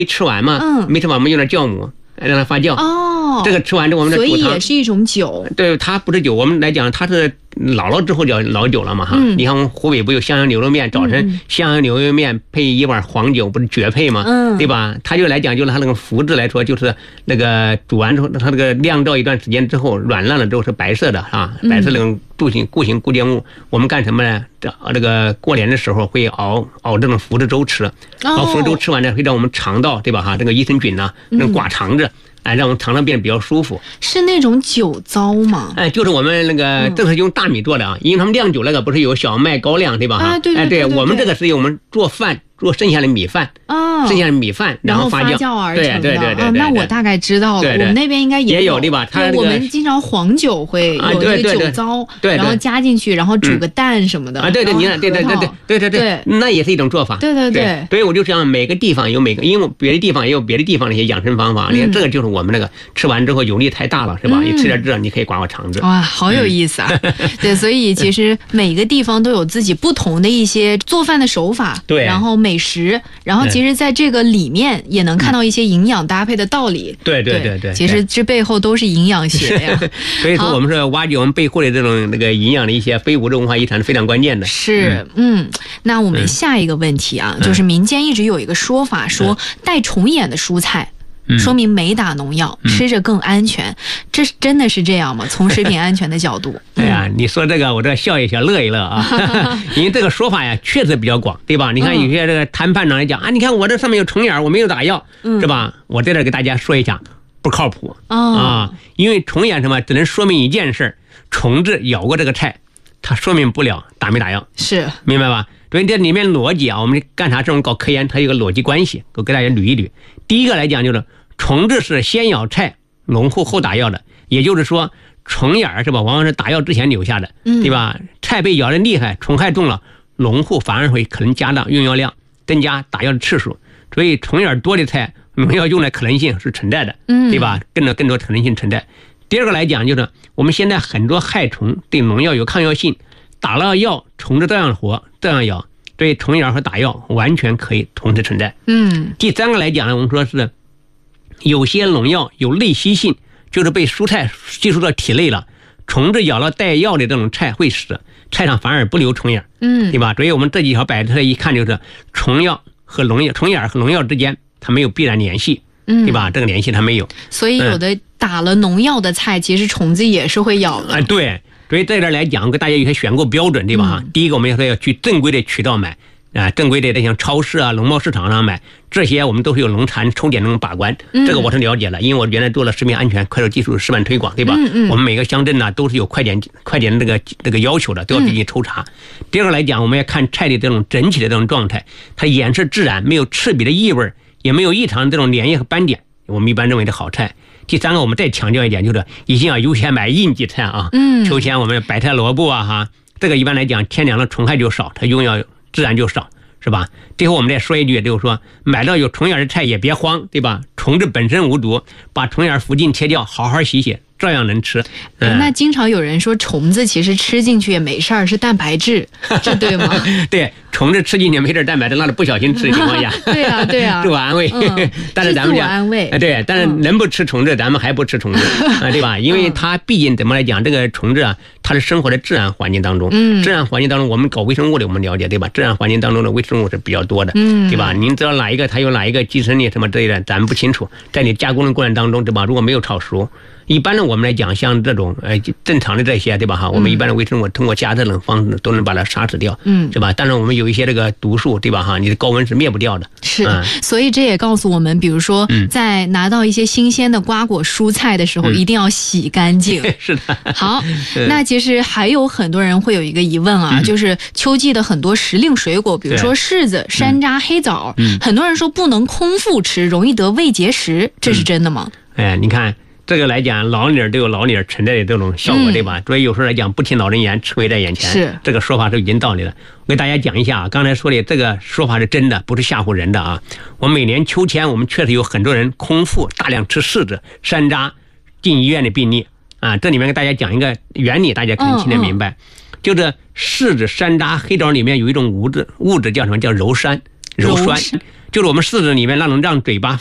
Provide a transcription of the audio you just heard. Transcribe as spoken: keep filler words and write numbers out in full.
吃完嘛， 嗯， 没吃完我们用点酵母让它发酵。 哦， 这个吃完之后我们所以煮汤也是一种酒。 对，它不是酒，我们来讲它是老了之后叫老酒了嘛哈。 嗯、 你看我们湖北不有襄阳牛肉面，早晨襄阳牛肉面配一碗黄酒，不是绝配吗？ 嗯， 对吧？它就来讲就是它那个麸质来说，就是那个煮完之后，它这个晾照一段时间之后软烂了之后是白色的啊，白色那种固形固形固件物。我们干什么呢？这这个过年的时候会熬熬这种麸质粥吃，熬麸质粥吃完呢会让我们肠道对吧哈，这个益生菌呐，那刮肠子。哎，让我们肠道变得比较舒服。 是那种酒糟吗？ 哎，就是我们那个，这是用大米做的啊，因为他们酿酒那个不是有小麦高粱对吧？ 啊，对对对。 哎，对我们这个是用我们做饭做剩下的米饭， 哦， 剩下的米饭然后发酵，酵而成的。 对对对对。 那我大概知道了，我们那边应该也有对吧？它我们经常黄酒会有一个酒糟， 对， 然后加进去，然后煮个蛋什么的。 啊，对对，你看，对对对对对对对，那也是一种做法。 对对对。 所以我就想每个地方有每个，因为别的地方也有别的地方的一些养生方法。你看这个就是我们那个吃完之后油腻太大了是吧？你吃点这你可以刮刮肠子。 哇，好有意思啊！对，所以其实每个地方都有自己不同的一些做饭的手法， 对， 然后美食。然后其实在这个里面也能看到一些营养搭配的道理。 对对对对， 其实这背后都是营养学呀。 所以说我们说挖掘我们背后的这种那个营养的一些非物质文化遗产是非常关键的。 是，嗯，那我们下一个问题啊，就是民间一直有一个说法，说带虫眼的蔬菜说明没打农药，吃着更安全，这真的是这样吗？从食品安全的角度。 哎呀，你说这个我这笑一笑乐一乐啊，因为这个说法呀确实比较广，对吧？你看有些这个谈判长来讲啊，你看我这上面有虫眼，我没有打药，是吧？我在这给大家说一下，不靠谱啊，因为虫眼什么只能说明一件事，虫子咬过这个菜，它说明不了打没打药， 是明白吧？所以这里面逻辑啊，我们干啥这种搞科研，它有个逻辑关系，我给大家捋一捋。第一个来讲就是虫子是先咬菜，农户后打药的，也就是说虫眼是吧，往往是打药之前留下的，对吧？菜被咬得厉害，虫害重了，农户反而会可能加大用药量，增加打药的次数，所以虫眼多的菜，农药用的可能性是存在的，对吧？更多更多可能性存在。第二个来讲就是我们现在很多害虫对农药有抗药性，打了药虫子照样活，照样咬，所以虫眼和打药完全可以同时存在。 嗯。 第三个来讲呢，我们说是有些农药有类吸性，就是被蔬菜吸收到体内了，虫子咬了带药的这种菜会死，菜上反而不留虫眼， 嗯， 对吧？所以我们这几条摆出来一看，就是虫药和农药，虫眼和农药之间它没有必然联系，嗯，对吧？这个联系它没有。 所以有的打了农药的菜，其实虫子也是会咬的。 啊，对。所以在这来讲，给大家有些选购标准，对吧？嗯、第一个，我们要说要去正规的渠道买。啊，正规的像超市啊、农贸市场上买，这些我们都是有农残抽检能把关， 嗯、 这个我是了解的，因为我原来做了食品安全快手技术示范推广，对吧？ 嗯嗯、 我们每个乡镇呢都是有快检快检这个这个要求的，都要进行抽查。嗯、第二个来讲，我们要看菜的这种整体的这种状态，它颜色自然，没有刺鼻的异味，也没有异常这种粘液和斑点，我们一般认为的好菜。第三个，我们再强调一点，就是一定要优先买应季菜啊。 嗯， 秋天我们白菜、萝卜啊，哈，这个一般来讲天凉了虫害就少，它用药自然就少，是吧？最后我们再说一句，就是说买到有虫眼的菜也别慌，对吧？虫子本身无毒，把虫眼附近切掉，好好洗洗，照样能吃。 嗯、那经常有人说虫子其实吃进去也没事儿，是蛋白质，这对吗？ 对，虫子吃进去没点蛋白质，那是不小心吃的情况下。 对啊，对啊， 自我安慰。 嗯、 但是咱们讲自我安慰， 对，但是能不吃虫子，咱们还不吃虫子啊，对吧？因为它毕竟怎么来讲，这个虫子啊，它是生活在自然环境当中。 嗯， 自然环境当中，我们搞微生物的，我们了解，对吧？自然环境当中的微生物是比较多的， 嗯， 对吧？您知道哪一个它有哪一个寄生力什么之类的，咱们不清楚。在你加工的过程当中，对吧？如果没有炒熟，一般的我们来讲，像这种呃正常的这些，对吧？哈，我们一般的微生物通过加这种方式都能把它杀死掉， 嗯， 是吧？但是我们有一些这个毒素，对吧？哈，你的高温是灭不掉的。 是，嗯、所以这也告诉我们，比如说在拿到一些新鲜的瓜果蔬菜的时候，嗯、一定要洗干净。 是的。 好，那其实还有很多人会有一个疑问啊，嗯、就是秋季的很多时令水果，比如说柿子、山楂、黑枣，嗯、很多人说不能空腹吃，容易得胃结石，这是真的吗？ 嗯、哎，你看。这个来讲，老理儿都有老理儿存在的这种效果，对吧？嗯、所以有时候来讲，不听老人言，吃亏在眼前。 是这个说法是有一定道理的。我给大家讲一下啊，刚才说的这个说法是真的，不是吓唬人的啊。我每年秋天，我们确实有很多人空腹大量吃柿子、山楂进医院的病例啊。这里面给大家讲一个原理，大家可能听得明白。嗯嗯、就是柿子、山楂、黑枣里面有一种物质，物质叫什么？叫鞣酸。鞣酸， 就是我们柿子里面那种让嘴巴